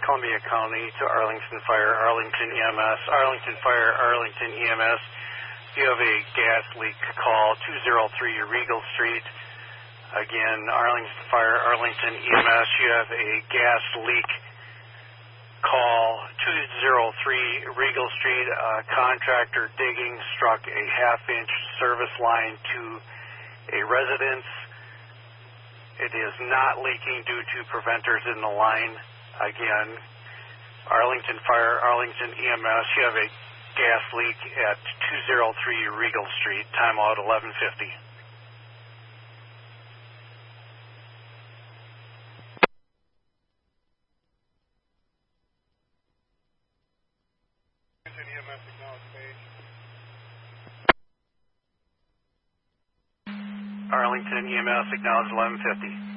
Columbia County to Arlington Fire, Arlington EMS, Arlington Fire, Arlington EMS. You have a gas leak, call 203 Regal Street. Again, Arlington Fire, Arlington EMS. You have a gas leak, call 203 Regal Street. Contractor digging struck a half-inch service line to a residence. It is not leaking due to preventers in the line. Again, Arlington Fire, Arlington EMS. You have a gas leak at 203 Regal Street. Timeout 11:50. Arlington EMS, acknowledge 11:50.